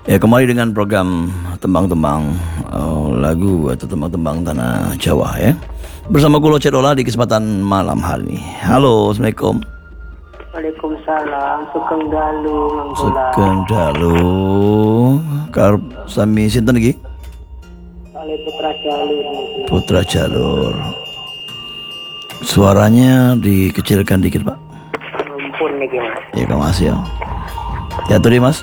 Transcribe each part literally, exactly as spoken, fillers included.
Ya, kembali dengan program tembang-tembang uh, lagu atau tembang-tembang tanah Jawa ya. Bersama Kulo Cedola di kesempatan malam hari ini. Halo, Assalamualaikum. Waalaikumsalam. Sugeng dalu mangkula. Sugeng dalu. Karep sami sinten iki? Oleh Putra Jalur. Putra Jalur. Suaranya dikecilkan dikit, Pak. Ampun niki, Mas. Ya, makasih ya. Ya, tadi Mas.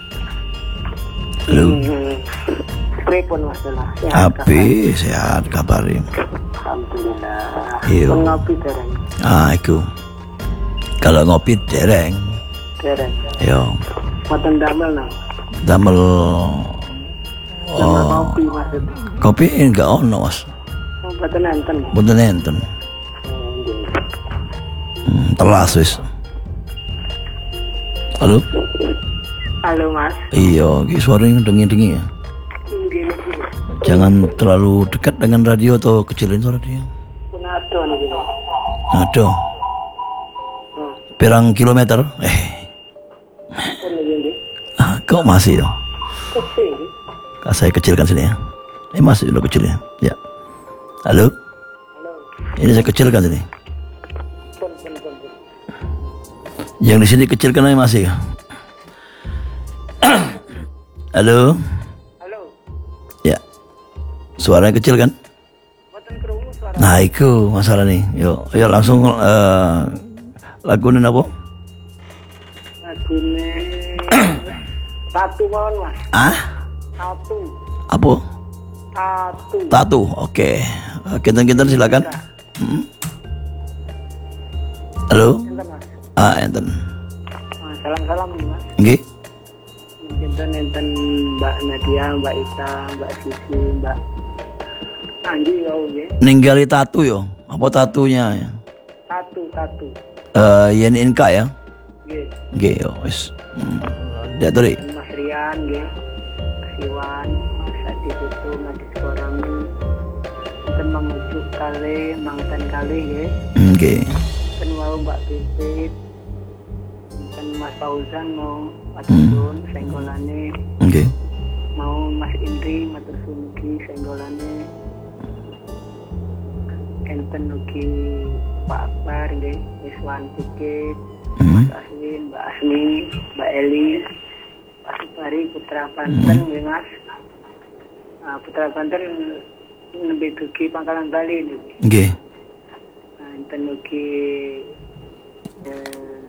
Halo. Hmm. Pripun Mas Dola? Api sehat kabari. Alhamdulillah. Iya. Ngopi dereng. Ah, iku. Kalau ngopi dereng. Dereng. Yo. Mboten damel nang. Damel Damel oh, kopi maksudnya. kopi enggak ono, Mas. Oh, mboten enten. Mboten enten. Hmm, telas wis. Halo. Halo Mas. Iya, iki suaranya dengi-dengi ya. Nggih niki. Jangan terlalu dekat dengan radio atau kecilin suara dia. Punado niki. Aduh. Hmm. Pirang kilometer? Eh, Pun niki nggih. ah, kok masih ya? Kecil. Kak, saya kecilkan sini ya. Eh, masih udah kecil ya. Ya. Halo. Halo. Ini saya kecilkan sini. Pun pun pun. pun. Yang di sini kecilkan aja masih. Halo. Halo. Ya. Suaranya kecil kan? Mboten krungu suara. Nah, itu masalah nih. Yuk, yuk langsung uh, lagunin apa? Lagune Tatu mawon Mas. Ah? Tatu. Apa? Tatu. Tatu. Oke. Okay. Kinten-kinten silakan. Hmm. Halo. Enten Mas. Ah, enten. Ah, salam-salam nih Mas. Nggih. Enten enten Mbak Nadia, Mbak Ita, Mbak Sisi, Mbak Andi kau nggih. Ninggali tatu yo. Apa tatunya ya? Tatu, tatu. Eh, yen inka ya. Nggih. Nggih, yo wis. Hmm. Ya tadi. Mas Rian nggih. Mas Iwan, Mas Adi Putu, Mas Korami. Enten memujuk kali, mangten kali nggih. Nggih. Enten mau Mbak Pipit. Enten Mas Fauzan mau matur senggolane. Nggih. Mau Mas Indri matur sunugi senggolane. Enten ugi Pak Akbar nggih, Iswan Bukit, Hmm. Mas Aswin, Mbak Asmi, Mbak Eli, Pak Supari, Putra Banten nggih Mas. Nah, Putra Banten nembe dugi Pangkalan Bali niki. Nggih. Nah, enten ugi eh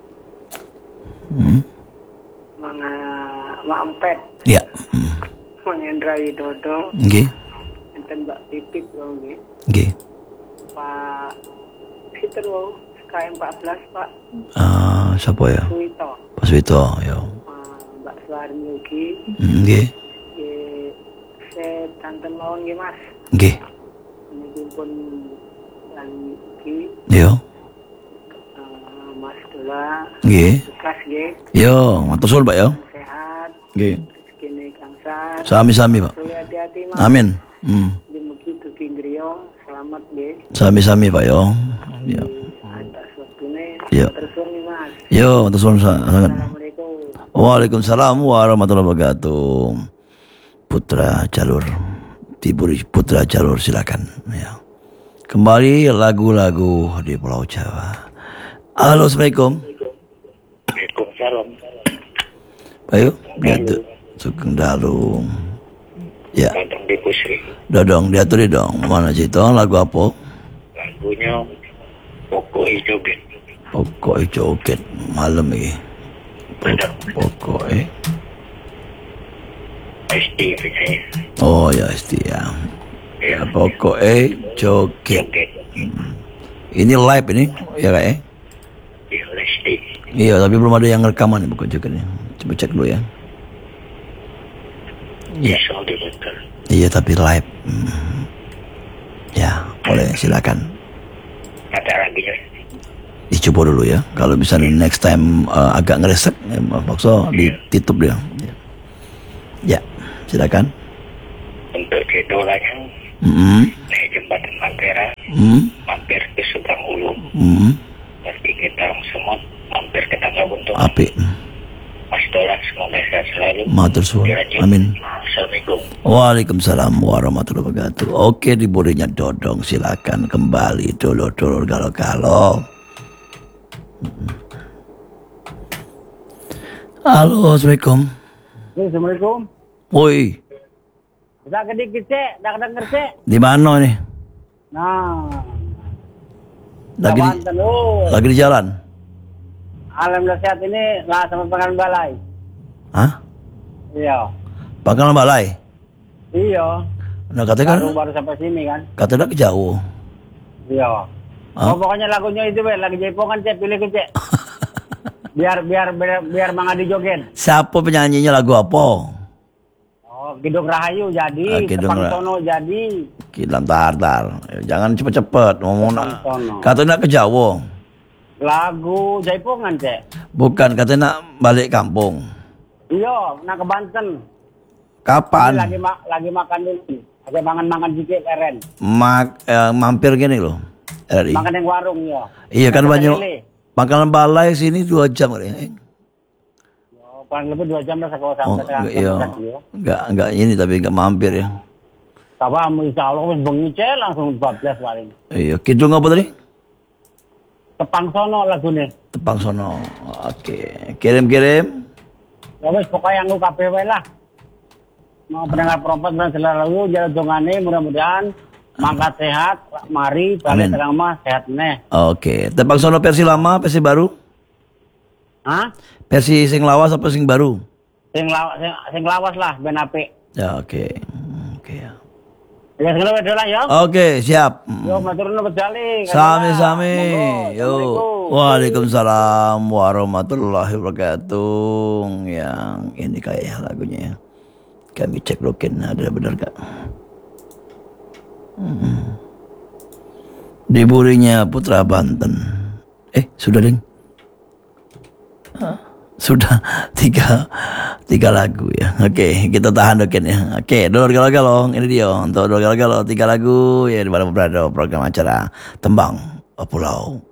Hmm. Manga Mampet, Ya. Hmm. Mangendra Widodo, Nggih. enten Mbak Pipit wau nggih. Nggih. Pak Peter wau K M empat belas Pak Ah, siapa ya? Suwito. Pak Swito, yo. Ah, Mbak Suwarni ugi Hmm, Nggih. nggih saya tante mawon nggih Mas. Nggih. Niki pun lan ugi Yo. ah, Mas Dola Nggih. Bekas nggih Yo, matur suwun, Pak yo. sehat Nggih. rezekine kangsat. Sami-sami, Pak. Sule hati-hati Mas. Amin. Hmm. Mugi dugi griya selamat nggih. Sami-sami, Pak yo. Yo. Atas waktune Yo. terus nih Mas. Yo, matur suwun sangat. Assalamualaikum. Waalaikumsalam warahmatullahi wabarakatuh. Putra Jalur. Tiburi Putra Jalur, silakan ya. Kembali lagu-lagu di Pulau Jawa. Halo, Assalamualaikum. Waalaikumsalam. Ayo, diatur. Sugeng dalu. Ya, Kadang di Pusri. dodong diatur dong. Mana cerita lagu apa? Lagunya Pokok Hijau Gen. Pokok joget malam ini. Pokok eh. S D kayaknya. Oh ya, S D ya. Ya, pokok eh joget. Hmm. Ini live ini, ya kak eh? Iya, S D. Iya, tapi belum ada yang rekaman pokok jogetnya. Coba cek dulu ya. Iya. Soalnya betul. Iya, tapi live. Hmm. Ya, boleh silakan. Ada lagi ya. Dicoba dulu ya. Kalau misalnya next time uh, agak ngeresek, ya, maksud ditutup dia. Ya, ya silakan. Untuk cedolanya, Hmm. naik jembatan Ampera, Hmm. mampir ke Seberang Ulu. Hmm. Pasti kita semua mampir ke Tangga Buntung. Api. Mas Dolan semoga sehat selalu. Matur suwun. Dirajin. Amin. Assalamualaikum. Waalaikumsalam warahmatullahi wabarakatuh. Oke, diburinya Dodong, silakan kembali dulur-dulur kalau-kalau. Halo, assalamualaikum. Assalamualaikum. Woi, Bisa kedikit cek, dak denger cek. di mana nih? Nah, Lagi di, Banten, oh. lagi di jalan? Alhamdulillah sehat ini lah sama pengen balai. Hah? Iya, Pangkalan Balai? iya. Nah, katanya Baru kan, baru sampai sini kan. katanya ke jauh. Iya. Hah? Oh, pokoknya lagunya itu be, lagi jaipongan cek, pilih cek. biar biar biar biar mangga dijoget. Siapa penyanyinya, lagu apa? Oh, Kidung Rahayu jadi, Ah, Kidung Tepang Ra- Sono jadi. Kilam tar tar. Jangan cepet-cepet ngomong. Tepang Sono. Katanya ke Jawa. Lagu jaipongan cek. Bukan, katanya balik kampung. Iya, nak ke Banten. Ini Kapan? lagi ma- lagi makan dulu. Lagi mangan-mangan dikit keren. Mak, eh, mampir gini loh. R I. Makan yang warung ya. Iya kan Makan banyak. lele. Pangkalan Balai sini dua jam kali. Eh. Oh, paling lebih dua jam lah sekolah Oh, sampai enggak, iya. Enggak, enggak ini tapi enggak mampir ya. Apa insya Allah wis bengi cek langsung dua belas paling. Iya, kidung apa tadi? Tepang Sono lagune. Tepang sono. Oke, kirim-kirim. Ya wis pokoknya yang K P W lah. Mau pendengar perempat dan selalu jalan dongane mudah-mudahan mangkat sehat, mari balik Amin. terang mah sehat neh. Oke, Tepang sono versi lama, versi baru? Hah? Versi sing lawas apa sing baru? Sing lawas sing, sing lawas lah ben apik. Ya, oke. Oke ya. Ya sing luwih lah ya. Oke, siap. Yo matur nuwun bejali. Sami-sami. Monggo. Yo. Assalamualaikum. Waalaikumsalam warahmatullahi wabarakatuh. Yang ini kayak lagunya ya. Kami cek lokin ada benar gak? Hmm. Diburinya Putra Banten. Eh, sudah ding. Hah? Sudah tiga tiga lagu ya. Oke, kita tahan dokin ya. Oke, dulur galau-galau ini dia untuk dulur galau-galau tiga lagu ya di mana berada program acara Tembang Pulau